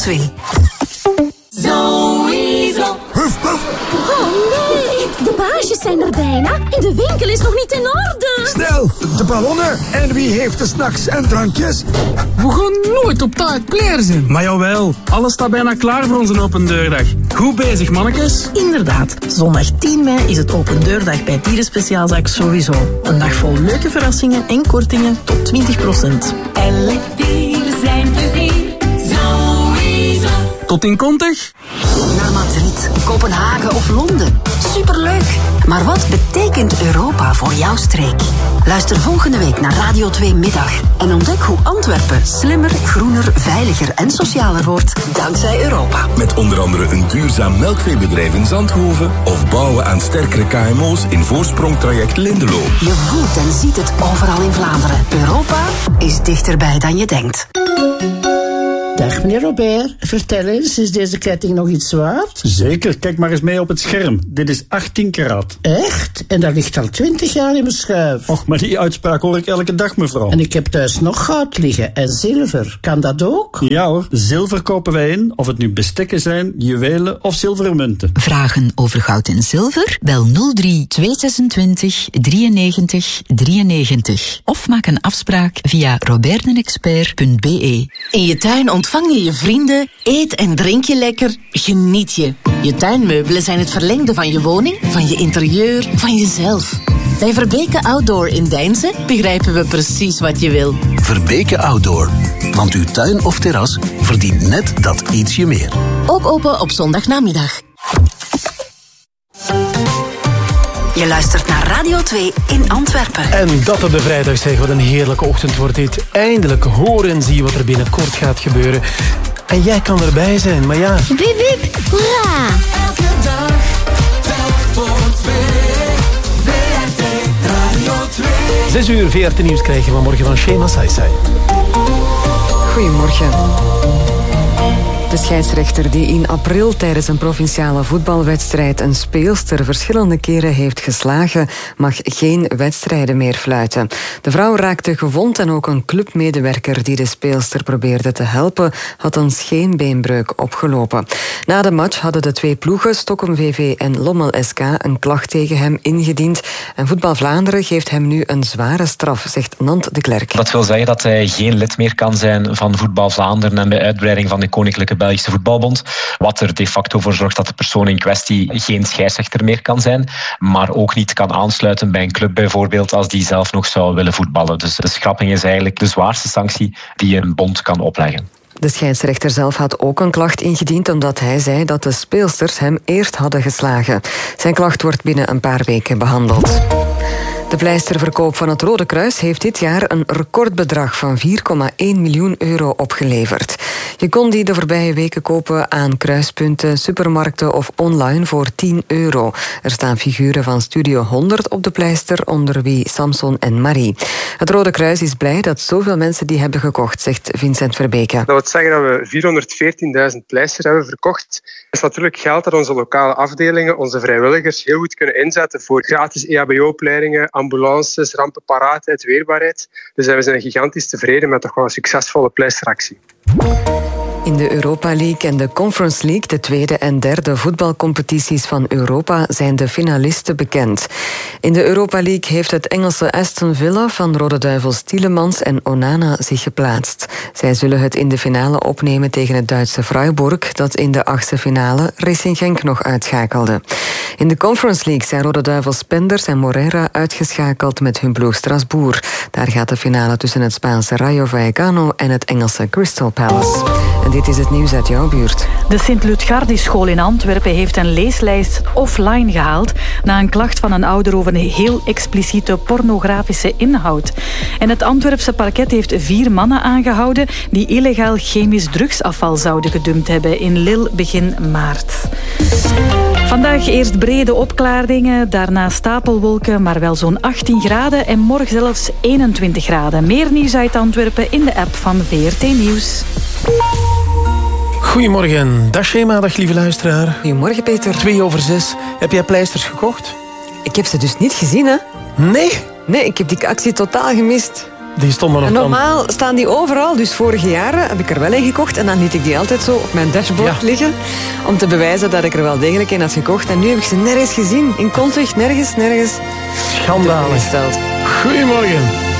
2. Sowieso. Oh nee, de baasjes zijn er bijna en de winkel is nog niet in orde. Snel, de ballonnen. En wie heeft de snacks en drankjes? We gaan nooit op tijd klaar zijn. Maar jawel, alles staat bijna klaar voor onze open deurdag. Goed bezig, mannetjes. Inderdaad, zondag 10 mei is het open deurdag bij Dierenspeciaalzaak Sowieso. Een dag vol leuke verrassingen en kortingen tot 20%. Elk dier zijn plezier. Sowieso. Tot in kontig. Naar Madrid, Kopenhagen of Londen. Superleuk! Maar wat betekent Europa voor jouw streek? Luister volgende week naar Radio 2 Middag en ontdek hoe Antwerpen slimmer, groener, veiliger en socialer wordt dankzij Europa. Met onder andere een duurzaam melkveebedrijf in Zandhoven of bouwen aan sterkere KMO's in voorsprongtraject Lindelo. Je voelt en ziet het overal in Vlaanderen. Europa is dichterbij dan je denkt. Dag meneer Robert, vertel eens, is deze ketting nog iets waard? Zeker, kijk maar eens mee op het scherm. Dit is 18 karat. Echt? En dat ligt al 20 jaar in mijn schuif. Och, maar die uitspraak hoor ik elke dag, mevrouw. En ik heb thuis nog goud liggen en zilver. Kan dat ook? Ja hoor, zilver kopen wij in, of het nu bestekken zijn, juwelen of zilveren munten. Vragen over goud en zilver? Bel 03 226 93 93. Of maak een afspraak via robertenexpert.be. In je tuin ontvang je je vrienden, eet en drink je lekker, geniet je. Je tuinmeubelen zijn het verlengde van je woning, van je interieur, van jezelf. Bij Verbeke Outdoor in Deinze begrijpen we precies wat je wil. Verbeke Outdoor, want uw tuin of terras verdient net dat ietsje meer. Ook open op zondagnamiddag. Je luistert naar Radio 2 in Antwerpen. En dat op de vrijdag, zeg, wat een heerlijke ochtend wordt dit. Eindelijk horen en zien wat er binnenkort gaat gebeuren. En jij kan erbij zijn, maar ja... Wiep, wiep, hoera! Elke dag, telk voor 2. VRT Radio 2. 6 uur VRT Nieuws krijgen we morgen van Shema Saisai. Goedemorgen. De scheidsrechter die in april tijdens een provinciale voetbalwedstrijd een speelster verschillende keren heeft geslagen, mag geen wedstrijden meer fluiten. De vrouw raakte gewond en ook een clubmedewerker die de speelster probeerde te helpen, had een scheenbeenbreuk opgelopen. Na de match hadden de twee ploegen, Stockholm VV en Lommel SK, een klacht tegen hem ingediend. En Voetbal Vlaanderen geeft hem nu een zware straf, zegt Nant de Klerk. Dat wil zeggen dat hij geen lid meer kan zijn van Voetbal Vlaanderen en bij uitbreiding van de Koninklijke Belgische Voetbalbond. Wat er de facto voor zorgt dat de persoon in kwestie geen scheidsrechter meer kan zijn, maar ook niet kan aansluiten bij een club bijvoorbeeld als die zelf nog zou willen voetballen. Dus de schrapping is eigenlijk de zwaarste sanctie die een bond kan opleggen. De scheidsrechter zelf had ook een klacht ingediend omdat hij zei dat de speelsters hem eerst hadden geslagen. Zijn klacht wordt binnen een paar weken behandeld. De pleisterverkoop van het Rode Kruis heeft dit jaar een recordbedrag van 4,1 miljoen euro opgeleverd. Je kon die de voorbije weken kopen aan kruispunten, supermarkten of online voor €10. Er staan figuren van Studio 100 op de pleister, onder wie Samson en Marie. Het Rode Kruis is blij dat zoveel mensen die hebben gekocht, zegt Vincent Verbeke. Dat wil zeggen dat we 414.000 pleisters hebben verkocht. Dat is natuurlijk geld dat onze lokale afdelingen, onze vrijwilligers, heel goed kunnen inzetten voor gratis EHBO-opleidingen, ambulances, rampenparaatheid, weerbaarheid. Dus we zijn gigantisch tevreden met toch wel een succesvolle pleisteractie. In de Europa League en de Conference League, de tweede en derde voetbalcompetities van Europa, zijn de finalisten bekend. In de Europa League heeft het Engelse Aston Villa van Rode Duivels Tielemans en Onana zich geplaatst. Zij zullen het in de finale opnemen tegen het Duitse Freiburg, dat in de achtste finale Racing Genk nog uitschakelde. In de Conference League zijn Rode Duivels Penders en Moreira uitgeschakeld met hun ploeg Strasbourg. Daar gaat de finale tussen het Spaanse Rayo Vallecano en het Engelse Crystal Palace. En dit is het nieuws uit jouw buurt. De Sint-Ludgardischool in Antwerpen heeft een leeslijst offline gehaald na een klacht van een ouder over een heel expliciete pornografische inhoud. En het Antwerpse parket heeft 4 mannen aangehouden die illegaal chemisch drugsafval zouden gedumpt hebben in Lille begin maart. Vandaag eerst brede opklaringen, daarna stapelwolken, maar wel zo'n 18 graden en morgen zelfs 21 graden. Meer nieuws uit Antwerpen in de app van VRT Nieuws. Goedemorgen, dag Shema, dag lieve luisteraar. Goedemorgen Peter. 6:02. Heb jij pleisters gekocht? Ik heb ze dus niet gezien, hè? Nee? Nee, ik heb die actie totaal gemist. Die stonden nog en normaal staan die overal, dus vorige jaren heb ik er wel een gekocht en dan liet ik die altijd zo op mijn dashboard liggen om te bewijzen dat ik er wel degelijk een had gekocht. En nu heb ik ze nergens gezien. In Kontweg, nergens. Schandalig. Goedemorgen.